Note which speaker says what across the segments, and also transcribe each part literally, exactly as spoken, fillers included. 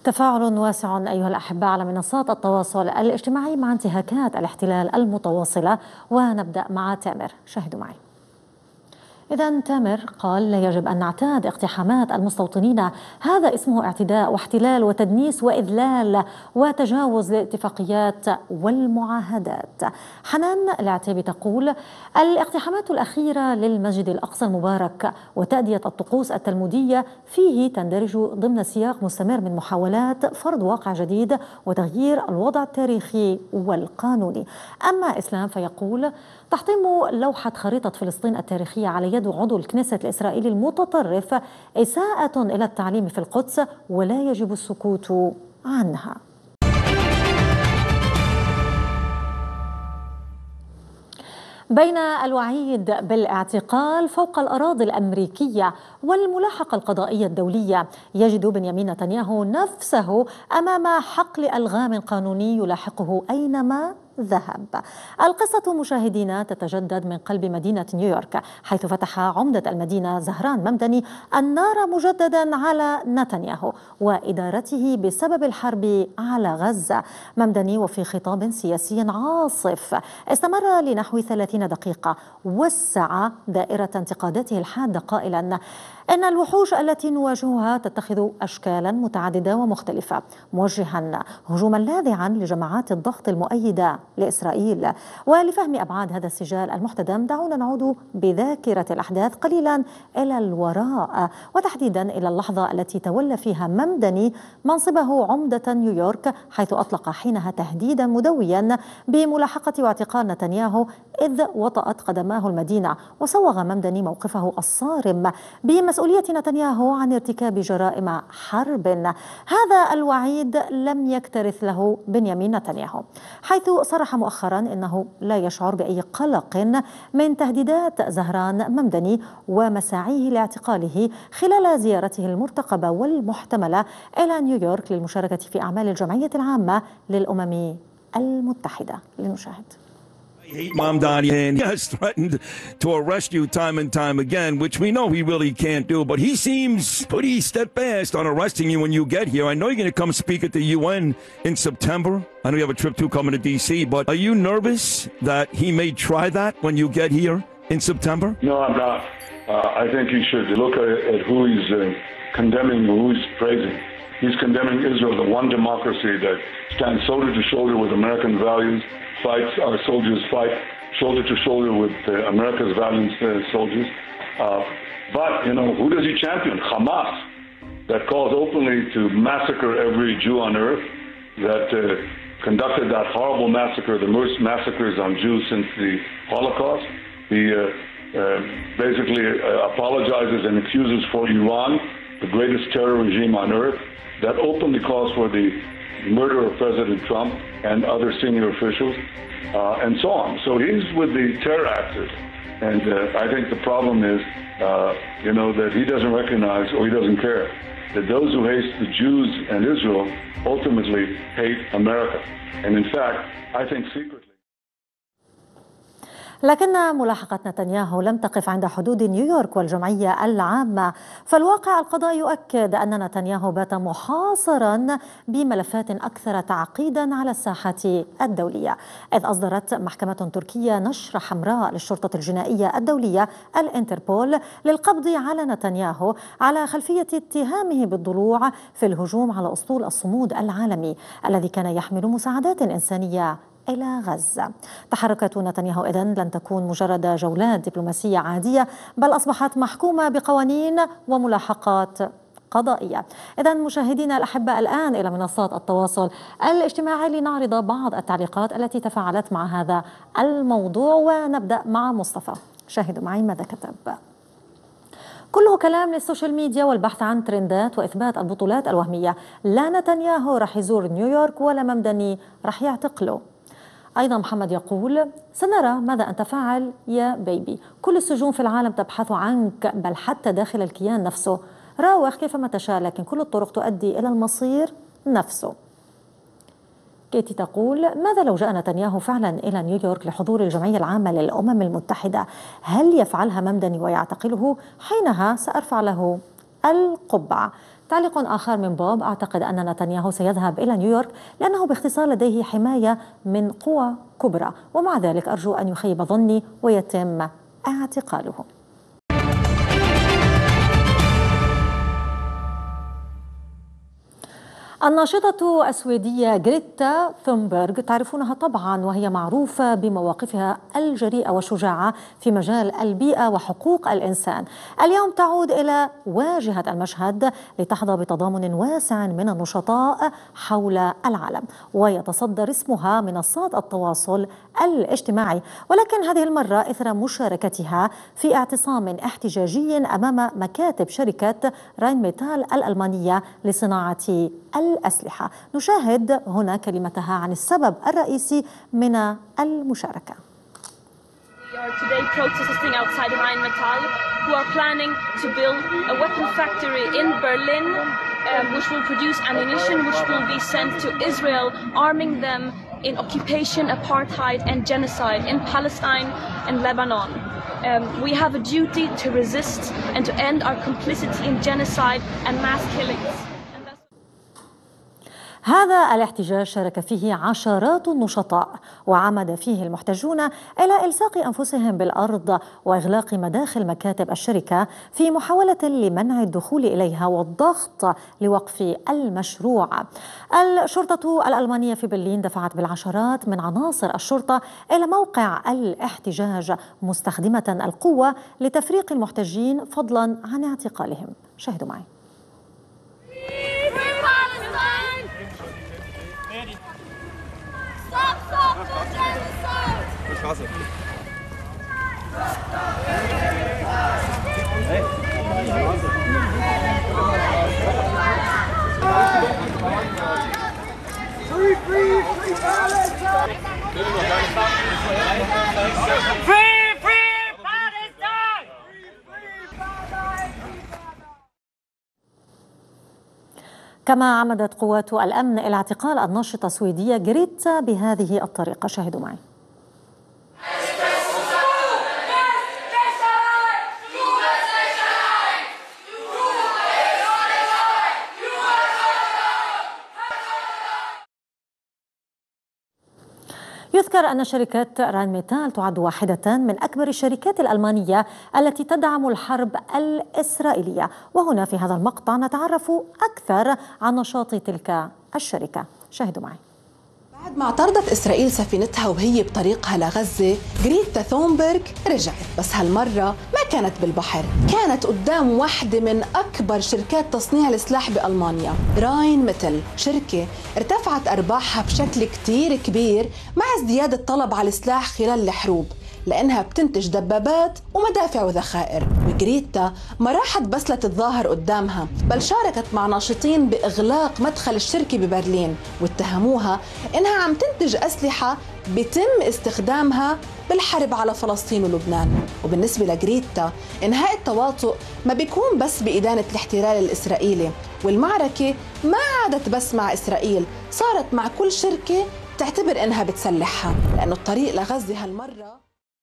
Speaker 1: تفاعل واسع أيها الأحباء على منصات التواصل الاجتماعي مع انتهاكات الاحتلال المتواصلة. ونبدأ مع تامر، شاهدوا معي. إذن تامر قال: لا يجب أن نعتاد اقتحامات المستوطنين، هذا اسمه اعتداء واحتلال وتدنيس وإذلال وتجاوز للاتفاقيات والمعاهدات. حنان العتيبي تقول: الاقتحامات الأخيرة للمسجد الأقصى المبارك وتأدية الطقوس التلمودية فيه تندرج ضمن سياق مستمر من محاولات فرض واقع جديد وتغيير الوضع التاريخي والقانوني. أما إسلام فيقول: تحطيم لوحة خريطة فلسطين التاريخية على يد عضو الكنيست الإسرائيلي المتطرف إساءة إلى التعليم في القدس ولا يجب السكوت عنها. بين الوعيد بالاعتقال فوق الأراضي الأمريكية والملاحقة القضائية الدولية، يجد بنيامين نتنياهو نفسه أمام حقل ألغام قانوني يلاحقه أينما ذهب. القصة مشاهدينا تتجدد من قلب مدينة نيويورك، حيث فتح عمدة المدينة زهران ممدني النار مجددا على نتنياهو وإدارته بسبب الحرب على غزة. ممدني وفي خطاب سياسي عاصف استمر لنحو ثلاثين دقيقة وسع دائرة انتقاداته الحادة قائلا إن الوحوش التي نواجهها تتخذ أشكالا متعددة ومختلفة، موجها هجوما لاذعا لجماعات الضغط المؤيدة لإسرائيل. ولفهم أبعاد هذا السجال المحتدم دعونا نعود بذاكرة الأحداث قليلا إلى الوراء، وتحديدا إلى اللحظة التي تولى فيها ممدني منصبه عمدة نيويورك، حيث أطلق حينها تهديدا مدويا بملاحقة واعتقال نتنياهو إذ وطأت قدماه المدينة. وصوغ ممدني موقفه الصارم بمسؤولية نتنياهو عن ارتكاب جرائم حرب. هذا الوعيد لم يكترث له بنيامين نتنياهو، حيث صرح مؤخرا إنه لا يشعر بأي قلق من تهديدات زهران ممدني ومساعيه لاعتقاله خلال زيارته المرتقبة والمحتملة إلى نيويورك للمشاركة في أعمال الجمعية العامة للأمم المتحدة. لنشاهد.
Speaker 2: hate Mamdani, and he has threatened to arrest you time and time again, which we know he really can't do, but he seems pretty steadfast on arresting you when you get here. I know you're going to come speak at the U N in September. I know you have a trip too coming to D C, but are you nervous that he may try that when you get here in September?
Speaker 3: No, I'm not. Uh, I think he should look at, at who he's uh, condemning, who he's praising. He's condemning Israel, the one democracy that stands shoulder to shoulder with American values, fights, our soldiers fight shoulder to shoulder with uh, America's valiant uh, soldiers. Uh, but, you know, who does he champion? Hamas, that calls openly to massacre every Jew on earth, that uh, conducted that horrible massacre, the worst massacres on Jews since the Holocaust. He uh, uh, basically uh, apologizes and excuses for Iran, the greatest terror regime on earth, that openly calls for the murder of President Trump and other senior officials, uh, and so on. So he's with the terror actors. And uh, I think the problem is, uh, you know, that he doesn't recognize, or he doesn't care, that those who hate the Jews and Israel ultimately hate America. And in fact, I think secretly.
Speaker 1: لكن ملاحقة نتنياهو لم تقف عند حدود نيويورك والجمعية العامة، فالواقع القضائي يؤكد أن نتنياهو بات محاصرا بملفات أكثر تعقيدا على الساحة الدولية، إذ أصدرت محكمة تركية نشر حمراء للشرطة الجنائية الدولية الانتربول للقبض على نتنياهو على خلفية اتهامه بالضلوع في الهجوم على أسطول الصمود العالمي الذي كان يحمل مساعدات إنسانية إلى غزة. تحركات نتنياهو إذن لن تكون مجرد جولات دبلوماسية عادية، بل أصبحت محكومة بقوانين وملاحقات قضائية. إذن مشاهدينا الأحباء، الآن إلى منصات التواصل الاجتماعي لنعرض بعض التعليقات التي تفاعلت مع هذا الموضوع، ونبدأ مع مصطفى. شاهدوا معي ماذا كتب. كله كلام للسوشيال ميديا والبحث عن ترندات وإثبات البطولات الوهمية. لا نتنياهو رح يزور نيويورك ولا ممدني رح يعتقله. أيضا محمد يقول: سنرى ماذا أنت فاعل يا بيبي، كل السجون في العالم تبحث عنك، بل حتى داخل الكيان نفسه، راوح كيفما تشاء، لكن كل الطرق تؤدي إلى المصير نفسه. كيتي تقول: ماذا لو جاء نتنياهو فعلا إلى نيويورك لحضور الجمعية العامة للأمم المتحدة؟ هل يفعلها ممدني ويعتقله؟ حينها سأرفع له القبعة. تعليق آخر من بوب: أعتقد أن نتنياهو سيذهب إلى نيويورك لأنه باختصار لديه حماية من قوى كبرى، ومع ذلك أرجو أن يخيب ظني ويتم اعتقاله. الناشطة السويدية غريتا ثونبرغ تعرفونها طبعا، وهي معروفة بمواقفها الجريئة والشجاعة في مجال البيئة وحقوق الإنسان. اليوم تعود إلى واجهة المشهد لتحظى بتضامن واسع من النشطاء حول العالم، ويتصدر اسمها منصات التواصل الاجتماعي، ولكن هذه المرة إثر مشاركتها في اعتصام احتجاجي أمام مكاتب شركة راين ميتال الألمانية لصناعة الأسلحة. نشاهد هنا كلمتها عن السبب الرئيسي من المشاركة.
Speaker 4: We are today protesting outside Rheinmetall, who are planning to build a weapon factory in Berlin, um, which will produce ammunition which will be sent to Israel, arming them in occupation, apartheid and genocide in Palestine and Lebanon. Um, we have a duty to resist and to end our complicity in genocide and mass killings.
Speaker 1: هذا الاحتجاج شارك فيه عشرات النشطاء، وعمد فيه المحتجون إلى إلصاق أنفسهم بالأرض وإغلاق مداخل مكاتب الشركة في محاولة لمنع الدخول إليها والضغط لوقف المشروع. الشرطة الألمانية في برلين دفعت بالعشرات من عناصر الشرطة إلى موقع الاحتجاج مستخدمة القوة لتفريق المحتجين فضلا عن اعتقالهم. شاهدوا معي.
Speaker 5: Stop, stop the genocide! Free, free, free Palestine! Free, free Palestine!
Speaker 1: كما عمدت قوات الأمن إلى اعتقال الناشطة السويدية غريتا بهذه الطريقة. شاهدوا معي. يذكر أن شركة راين ميتال تعد واحدة من أكبر الشركات الألمانية التي تدعم الحرب الإسرائيلية، وهنا في هذا المقطع نتعرف أكثر عن نشاط تلك الشركة. شاهدوا معي.
Speaker 6: بعد ما اعترضت إسرائيل سفينتها وهي بطريقها لغزة، غريتا ثونبرغ رجعت، بس هالمرة ما كانت بالبحر، كانت قدام واحدة من أكبر شركات تصنيع السلاح بألمانيا، راين ميتال، شركة ارتفعت أرباحها بشكل كتير كبير مع ازدياد الطلب على السلاح خلال الحروب، لأنها بتنتج دبابات ومدافع وذخائر. وغريتا ما راحت بس لتتظاهر قدامها، بل شاركت مع ناشطين بإغلاق مدخل الشركة ببرلين، واتهموها إنها عم تنتج أسلحة بيتم استخدامها بالحرب على فلسطين ولبنان. وبالنسبة لغريتا، إنهاء التواطؤ ما بيكون بس بإدانة الاحتلال الإسرائيلي، والمعركة ما عادت بس مع إسرائيل، صارت مع كل شركة تعتبر إنها بتسلحها، لأنه الطريق لغزة هالمرة.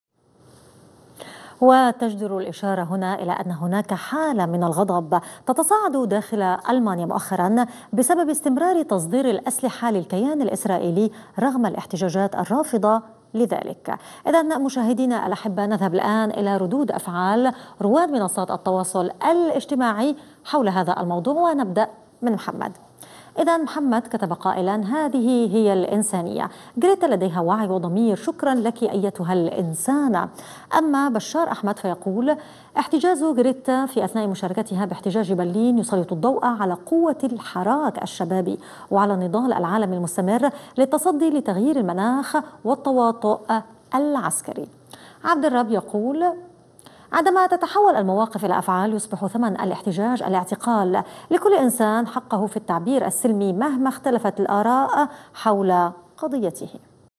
Speaker 1: وتجدر الإشارة هنا إلى أن هناك حالة من الغضب تتصاعد داخل ألمانيا مؤخرا بسبب استمرار تصدير الأسلحة للكيان الإسرائيلي رغم الاحتجاجات الرافضة لذلك. إذن مشاهدينا الأحبة، نذهب الآن إلى ردود أفعال رواد منصات التواصل الاجتماعي حول هذا الموضوع، ونبدأ من محمد. إذا محمد كتب قائلا: هذه هي الإنسانية، غريتا لديها وعي وضمير، شكرا لك أيتها الإنسانة. أما بشار أحمد فيقول: احتجاز غريتا في أثناء مشاركتها باحتجاج برلين يسلط الضوء على قوة الحراك الشبابي وعلى نضال العالم المستمر للتصدي لتغيير المناخ والتواطؤ العسكري. عبد الرب يقول: عندما تتحول المواقف إلى أفعال يصبح ثمن الاحتجاج الاعتقال. لكل إنسان حقه في التعبير السلمي مهما اختلفت الآراء حول قضيته.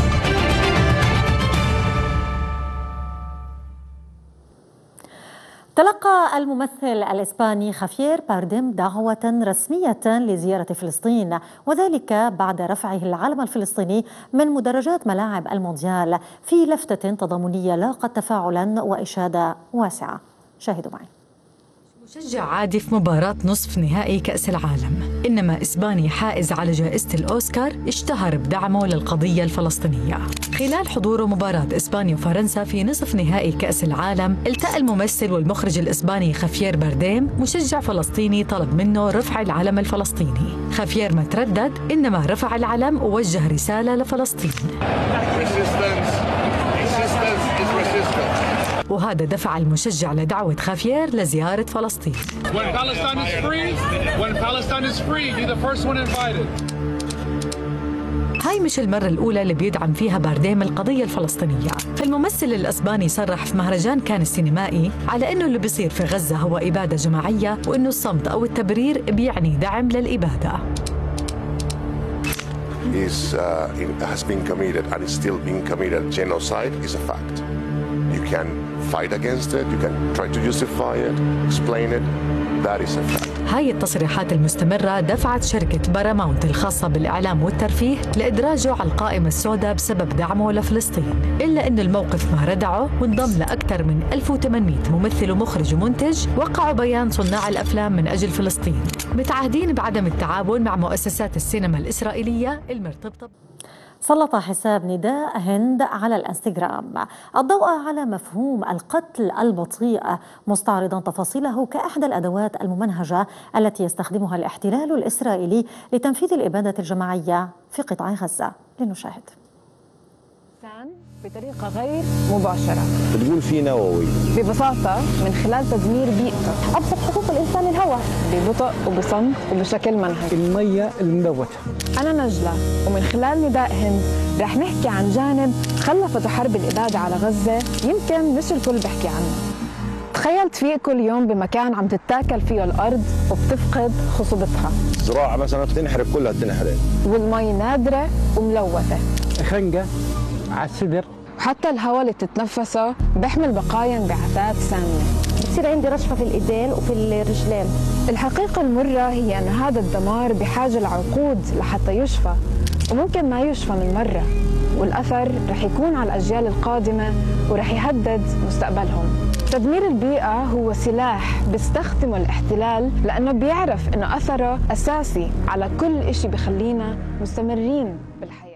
Speaker 1: تلقى الممثل الإسباني خافيير بارديم دعوة رسمية لزيارة فلسطين، وذلك بعد رفعه العلم الفلسطيني من مدرجات ملاعب المونديال في لفتة تضامنية لاقت تفاعلا وإشادة واسعة. شاهدوا معي.
Speaker 7: مشجع عادي في مباراة نصف نهائي كأس العالم، إنما إسباني حائز على جائزة الأوسكار اشتهر بدعمه للقضية الفلسطينية. خلال حضوره مباراة إسبانيا وفرنسا في نصف نهائي كأس العالم، التقى الممثل والمخرج الإسباني خافيير بارديم مشجع فلسطيني طلب منه رفع العلم الفلسطيني. خافيير ما تردد، إنما رفع العلم ووجه رسالة لفلسطين. وهذا دفع المشجع لدعوة خافيير لزيارة فلسطين. هاي مش المرة الأولى اللي بيدعم فيها بارديم القضية الفلسطينية. فالممثل الإسباني صرح في مهرجان كان السينمائي على إنه اللي بيصير في غزة هو إبادة جماعية، وإنه الصمت أو التبرير بيعني دعم للإبادة.
Speaker 8: Is, uh, has been committed and is still being committed. Genocide is a fact. You can fight against it, you can try to justify it, explain it. That is a fact.
Speaker 7: هاي التصريحات المستمرة دفعت شركة باراماونت الخاصة بالإعلام والترفيه لإدراجه على القائمة السوداء بسبب دعمه لفلسطين، إلا أن الموقف ما ردعه وانضم لأكثر من ألف وثمانمئة ممثل ومخرج ومنتج وقعوا بيان صناع الأفلام من أجل فلسطين متعهدين بعدم التعاون مع مؤسسات السينما الإسرائيلية المرتبطة.
Speaker 1: سلط حساب نداء هند على الانستغرام الضوء على مفهوم القتل البطيء، مستعرضا تفاصيله كأحدى الأدوات الممنهجة التي يستخدمها الاحتلال الإسرائيلي لتنفيذ الإبادة الجماعية في قطاع غزة. لنشاهد.
Speaker 9: بطريقة غير مباشرة
Speaker 10: بتقول في نووي
Speaker 9: ببساطة من خلال تدمير بيئته، أبسط حقوق الإنسان الهواء ببطء وبصمت وبشكل منهجي.
Speaker 10: المية الملوثة.
Speaker 9: أنا نجلة، ومن خلال نداء هند رح نحكي عن جانب خلفته حرب الإبادة على غزة يمكن مش الكل بحكي عنه. تخيل تفيق كل يوم بمكان عم تتاكل فيه الأرض وبتفقد خصوبتها،
Speaker 10: الزراعة مثلا بتنحرق كلها بتنحرق،
Speaker 9: والمي نادرة وملوثة،
Speaker 10: خنقة على الصدر،
Speaker 9: وحتى الهواء اللي بتتنفسه بيحمل بقايا انبعاثات سامة،
Speaker 11: بتصير عندي رشفة في الإيدين وفي الرجلين.
Speaker 9: الحقيقة المرة هي أن هذا الدمار بحاجة لعقود لحتى يشفى، وممكن ما يشفى من مرة، والأثر رح يكون على الأجيال القادمة ورح يهدد مستقبلهم. تدمير البيئة هو سلاح بيستخدمه الاحتلال لأنه بيعرف أنه أثره أساسي على كل إشي بخلينا مستمرين بالحياة.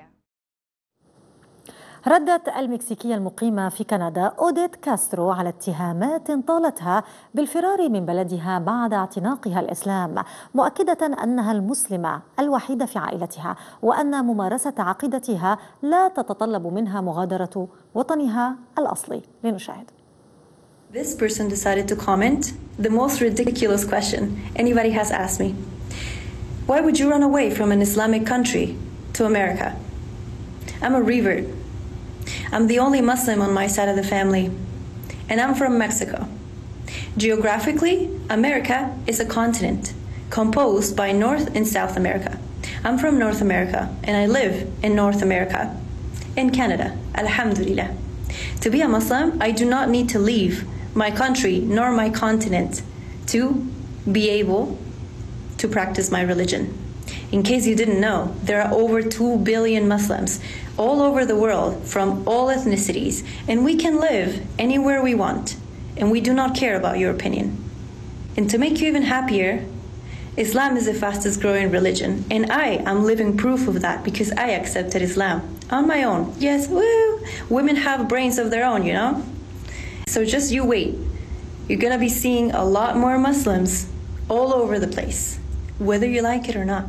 Speaker 1: ردت المكسيكية المقيمة في كندا أوديت كاسترو على اتهامات طالتها بالفرار من بلدها بعد اعتناقها الإسلام، مؤكدة أنها المسلمة الوحيدة في عائلتها وأن ممارسة عقيدتها لا تتطلب منها مغادرة وطنها الأصلي. لنشاهد.
Speaker 12: This person decided to comment the most ridiculous question anybody has asked me. Why would you run away from an Islamic country to America? I'm a revert. I'm the only Muslim on my side of the family, and I'm from Mexico. Geographically, America is a continent composed by North and South America. I'm from North America, and I live in North America, in Canada, alhamdulillah. To be a Muslim, I do not need to leave my country nor my continent to be able to practice my religion. In case you didn't know, there are over two billion Muslims all over the world from all ethnicities, and we can live anywhere we want, and we do not care about your opinion. And to make you even happier, Islam is the fastest growing religion, and I am living proof of that because I accepted Islam on my own. Yes, woo! Women have brains of their own, you know? So just you wait. You're gonna be seeing a lot more Muslims all over the place, whether you like it or not.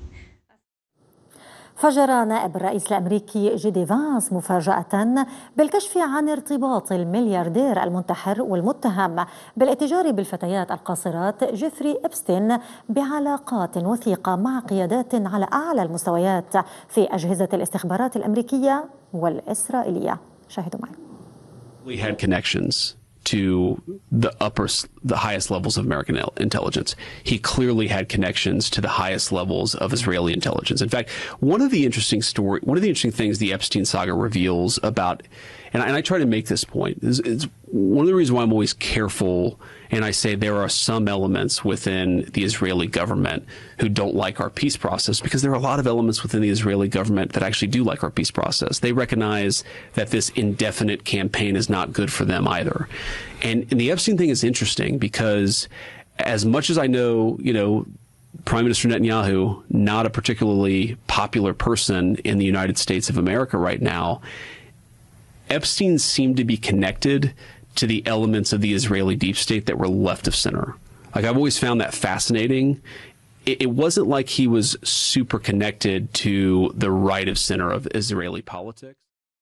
Speaker 1: فجر نائب الرئيس الأمريكي جي دي فانس مفاجأة بالكشف عن ارتباط الملياردير المنتحر والمتهم بالاتجار بالفتيات القاصرات جيفري إبستين بعلاقات وثيقة مع قيادات على أعلى المستويات في أجهزة الاستخبارات الأمريكية والإسرائيلية. شاهدوا معي.
Speaker 13: We had connections to the upper, the highest levels of American intelligence. He clearly had connections to the highest levels of Israeli intelligence. In fact, one of the interesting story, one of the interesting things the Epstein saga reveals about, and I, and I try to make this point, is, is one of the reasons why I'm always careful, and I say there are some elements within the Israeli government who don't like our peace process, because there are a lot of elements within the Israeli government that actually do like our peace process. They recognize that this indefinite campaign is not good for them either. And, and the Epstein thing is interesting because as much as I know, you know, Prime Minister Netanyahu, not a particularly popular person in the United States of America right now, Epstein seemed to be connected to the elements of the Israeli deep state that were left of center. Like, I've always found that fascinating. It, it wasn't like he was super connected to the right of center of Israeli politics.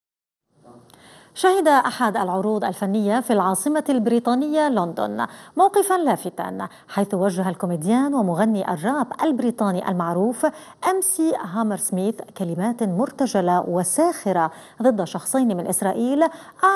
Speaker 1: شهد أحد العروض الفنية في العاصمة البريطانية لندن موقفا لافتا، حيث وجه الكوميديان ومغني الراب البريطاني المعروف إم سي هامر سميث كلمات مرتجلة وساخرة ضد شخصين من إسرائيل